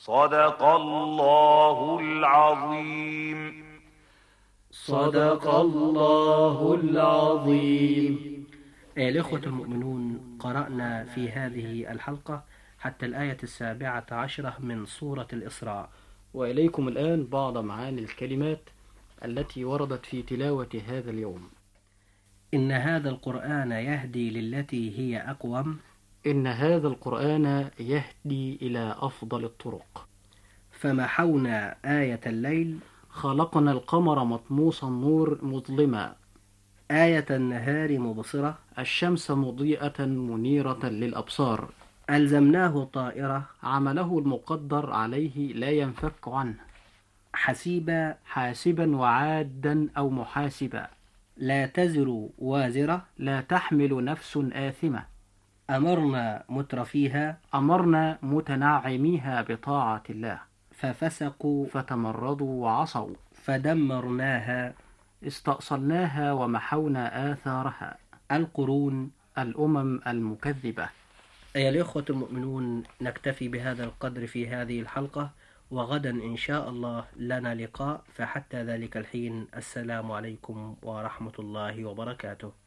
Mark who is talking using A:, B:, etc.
A: صدق الله العظيم.
B: صدق الله العظيم.
C: أيها الإخوة المؤمنون، قرأنا في هذه الحلقة حتى الآية 17 من سورة الإسراء،
B: وإليكم الآن بعض معاني الكلمات التي وردت في تلاوة هذا اليوم.
C: إن هذا القرآن يهدي للتي هي أقوم.
B: إن هذا القرآن يهدي إلى أفضل الطرق.
C: فمحونا آية الليل.
B: خلقنا القمر مطموس النور مظلما.
C: آية النهار مبصرة.
B: الشمس مضيئة منيرة للأبصار.
C: ألزمناه طائرة.
B: عمله المقدر عليه لا ينفك عنه.
C: حسيبا.
B: حاسبا وعادا أو محاسبا.
C: لا تزر وازرة.
B: لا تحمل نفس آثمة.
C: أمرنا مترفيها.
B: أمرنا متنعميها بطاعة الله.
C: ففسقوا
B: فتمردوا وعصوا.
C: فدمرناها.
B: استأصلناها ومحونا آثارها.
C: القرون.
B: الأمم المكذبة.
C: أيها الإخوة المؤمنون، نكتفي بهذا القدر في هذه الحلقة، وغدا إن شاء الله لنا لقاء، فحتى ذلك الحين السلام عليكم ورحمة الله وبركاته.